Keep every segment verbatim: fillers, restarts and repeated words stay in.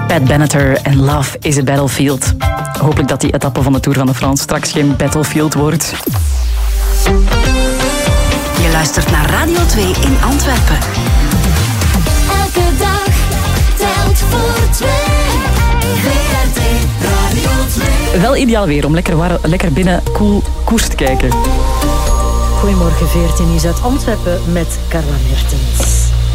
Pat Benatar en Love is a Battlefield. Hopelijk dat die etappe van de Tour van de France straks geen battlefield wordt. Je luistert naar Radio twee in Antwerpen. Elke dag telt voor twee. V R T Radio twee. Wel ideaal weer om lekker, war- lekker binnen cool koers te kijken. Goedemorgen, veertien nieuws uit Antwerpen met Carla Mertens.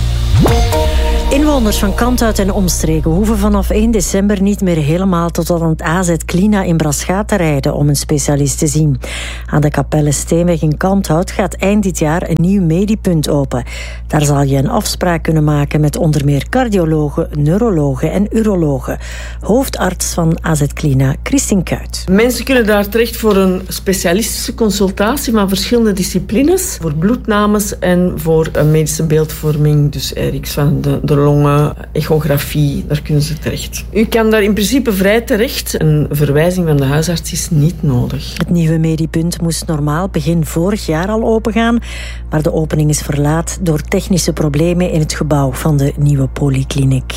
Inwoners van Kanthout en omstreken hoeven vanaf één december niet meer helemaal tot aan het A Z Klina in Braschaat te rijden om een specialist te zien. Aan de Kapelle Steenweg in Kanthout gaat eind dit jaar een nieuw mediepunt open. Daar zal je een afspraak kunnen maken met onder meer cardiologen, neurologen en urologen. Hoofdarts van A Z Klina, Christine Kuit. Mensen kunnen daar terecht voor een specialistische consultatie van verschillende disciplines. Voor bloednames en voor een medische beeldvorming. Dus eigenlijk van de, de longen, echografie, daar kunnen ze terecht. U kan daar in principe vrij terecht. Een verwijzing van de huisarts is niet nodig. Het nieuwe mediepunt moest normaal begin vorig jaar al opengaan, maar de opening is verlaat door technische problemen in het gebouw van de nieuwe polykliniek.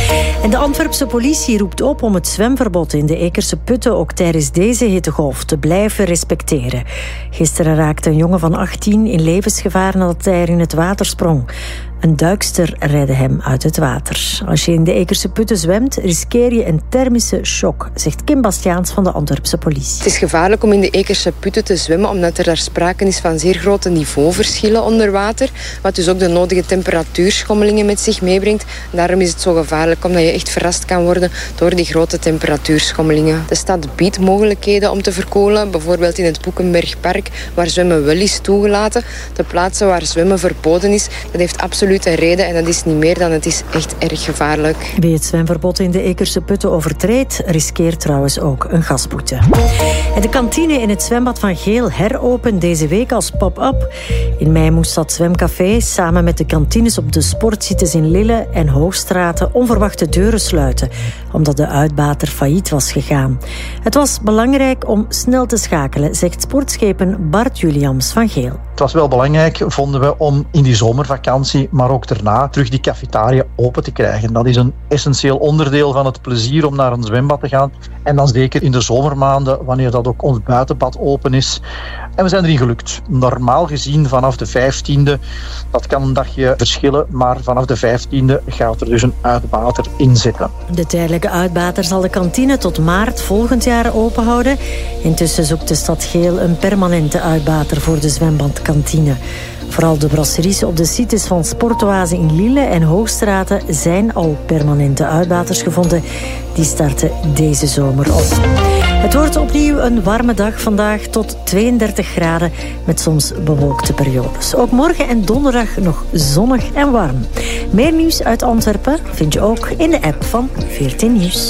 En de Antwerpse politie roept op om het zwemverbod in de Ekerse Putten ook tijdens deze hittegolf te blijven respecteren. Gisteren raakte een jongen van achttien in levensgevaar nadat hij er in het water sprong. Een duikster redde hem uit het water. Als je in de Ekerse Putten zwemt, riskeer je een thermische shock, zegt Kim Bastiaans van de Antwerpse politie. Het is gevaarlijk om in de Ekerse Putten te zwemmen, omdat er daar sprake is van zeer grote niveauverschillen onder water, wat dus ook de nodige temperatuurschommelingen met zich meebrengt. Daarom is het zo gevaarlijk, omdat je echt verrast kan worden door die grote temperatuurschommelingen. De stad biedt mogelijkheden om te verkoelen, bijvoorbeeld in het Boekenbergpark, waar zwemmen wel is toegelaten. De plaatsen waar zwemmen verboden is, dat heeft absoluut een reden en dat is niet meer dan het is echt erg gevaarlijk. Wie het zwemverbod in de Ekerse Putten overtreedt, riskeert trouwens ook een gasboete. En de kantine in het zwembad van Geel heropent deze week als pop-up. In mei moest dat zwemcafé samen met de kantines op de sportcites in Lille en Hoogstraten onverwacht de deuren sluiten, omdat de uitbater failliet was gegaan. Het was belangrijk om snel te schakelen, zegt sportschepen Bart Juliams van Geel. Het was wel belangrijk, vonden we, om in die zomervakantie, maar ook daarna, terug die cafetaria open te krijgen. Dat is een essentieel onderdeel van het plezier om naar een zwembad te gaan. En dan zeker in de zomermaanden, wanneer dat ook ons buitenbad open is. En we zijn erin gelukt. Normaal gezien vanaf de vijftiende, dat kan een dagje verschillen, maar vanaf de vijftiende gaat er dus een uitbater in zitten. De tijdelijke uitbater zal de kantine tot maart volgend jaar openhouden. Intussen zoekt de stad Geel een permanente uitbater voor de zwembadkantine. Vooral de brasseries op de sites van Sportoase in Lille en Hoogstraten zijn al permanente uitbaters gevonden. Die starten deze zomer op. Het wordt opnieuw een warme dag vandaag tot tweeëndertig graden met soms bewolkte periodes. Ook morgen en donderdag nog zonnig en warm. Meer nieuws uit Antwerpen vind je ook in de app van veertien Nieuws.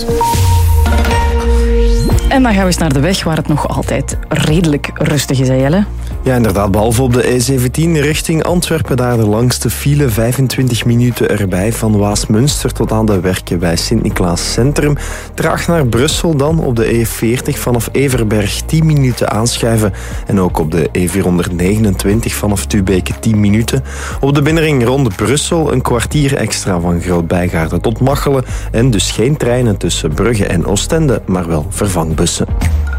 En dan gaan we eens naar de weg waar het nog altijd redelijk rustig is, hè Jelle? Ja, inderdaad. Behalve op de E zeventien richting Antwerpen, daar de langste file, vijfentwintig minuten erbij. Van Waasmunster tot aan de Werken bij Sint-Niklaas Centrum. Traag naar Brussel dan op de E veertig vanaf Everberg tien minuten aanschuiven. En ook op de E vierhonderdnegenentwintig vanaf Tubeke tien minuten. Op de binnenring rond Brussel een kwartier extra van Groot-Bijgaarden tot Machelen. En dus geen treinen tussen Brugge en Oostende, maar wel vervangbussen.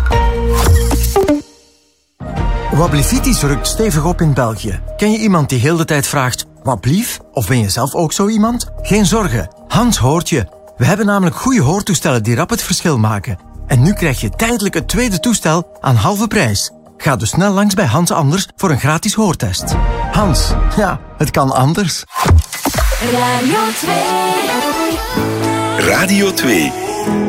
Wablifitis rukt stevig op in België. Ken je iemand die heel de tijd vraagt, wat blief? Of ben je zelf ook zo iemand? Geen zorgen, Hans hoort je. We hebben namelijk goede hoortoestellen die rap het verschil maken. En nu krijg je tijdelijk het tweede toestel aan halve prijs. Ga dus snel langs bij Hans Anders voor een gratis hoortest. Hans, ja, het kan anders. Radio twee. Radio twee.